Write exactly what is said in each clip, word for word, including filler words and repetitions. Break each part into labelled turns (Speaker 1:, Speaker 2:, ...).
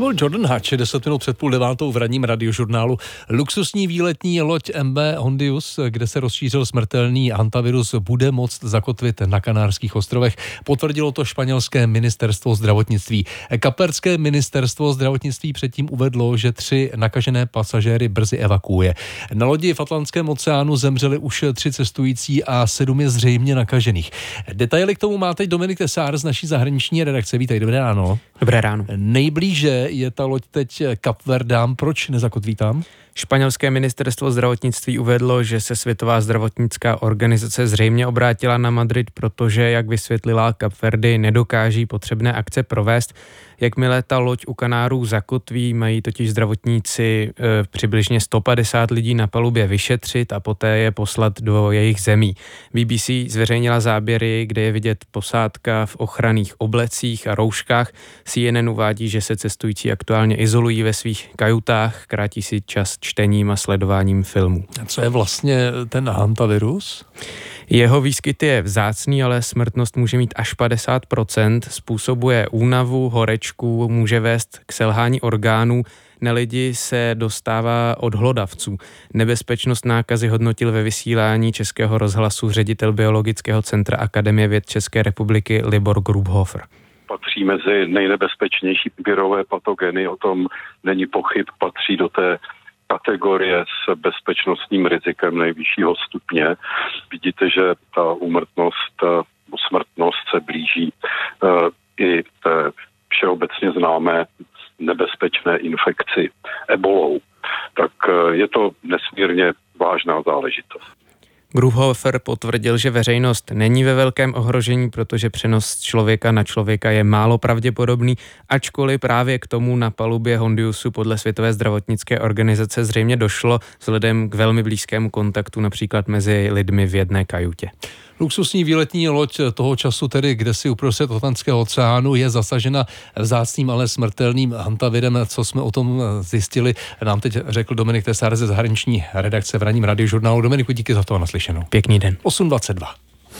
Speaker 1: To byl Jordan Hatch, deset minut před půl devátou v ranním radiožurnálu. Luxusní výletní loď M V Hondius, kde se rozšířil smrtelný hantavirus, bude moct zakotvit na Kanárských ostrovech. Potvrdilo to španělské ministerstvo zdravotnictví. Kapverské ministerstvo zdravotnictví předtím uvedlo, že tři nakažené pasažéry brzy evakuuje. Na lodi v Atlantském oceánu zemřeli už tři cestující a sedm je zřejmě nakažených. Detaily k tomu má teď Dominik Tesár z naší zahraniční redakce. Vítej, dobré ráno.
Speaker 2: Dobré ráno.
Speaker 1: Nejblíže je ta loď teď Kapverdám. Proč nezakotví tam?
Speaker 2: Španělské ministerstvo zdravotnictví uvedlo, že se Světová zdravotnická organizace zřejmě obrátila na Madrid, protože, jak vysvětlila, Kapverdy nedokáží potřebné akce provést. Jakmile ta loď u Kanárů zakotví, mají totiž zdravotníci e, přibližně sto padesát lidí na palubě vyšetřit a poté je poslat do jejich zemí. B B C zveřejnila záběry, kde je vidět posádka v ochranných oblecích a rouškách. C N N uvádí, že se cestující aktuálně izolují ve svých kajutách, krátí si čas čtením a sledováním filmů.
Speaker 1: A co je vlastně ten hantavirus?
Speaker 2: Jeho výskyt je vzácný, ale smrtnost může mít až padesát procent, způsobuje únavu, horečku, může vést k selhání orgánů, na lidi se dostává od hlodavců. Nebezpečnost nákazy hodnotil ve vysílání Českého rozhlasu ředitel Biologického centra Akademie věd České republiky Libor Grubhofer.
Speaker 3: Patří mezi nejnebezpečnější virové patogeny, o tom není pochyb, patří do té kategorie s bezpečnostním rizikem nejvyššího stupně. Vidíte, že ta úmrtnost, smrtnost se blíží uh, i té všeobecně známé nebezpečné infekci ebolou. Tak uh, je to nesmírně vážná záležitost.
Speaker 2: Grubhofer potvrdil, že veřejnost není ve velkém ohrožení, protože přenos člověka na člověka je málo pravděpodobný, ačkoliv právě k tomu na palubě Hondiusu podle Světové zdravotnické organizace zřejmě došlo vzhledem k velmi blízkému kontaktu například mezi lidmi v jedné kajutě.
Speaker 1: Luxusní výletní loď toho času, tedy kde si uprostřed Atlantského oceánu, je zasažena vzácným, ale smrtelným hantavirem. Co jsme o tom zjistili, nám teď řekl Dominik Tesár ze zahraniční redakce v ranním radiožurnálu. Dominiku, díky za to a naslyšenou.
Speaker 2: Pěkný den.
Speaker 1: osm dvacet dva.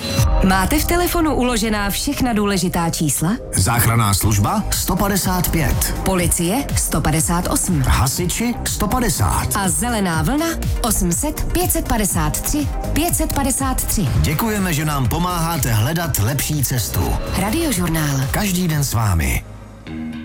Speaker 4: Máte v telefonu uložená všechna důležitá čísla?
Speaker 5: Záchranná služba sto padesát pět.
Speaker 4: Policie sto padesát osm.
Speaker 5: Hasiči sto padesát.
Speaker 4: A zelená vlna osm set pět set padesát tři pět set padesát tři.
Speaker 5: Děkujeme, že nám pomáháte hledat lepší cestu.
Speaker 4: Radiožurnál.
Speaker 5: Každý den s vámi.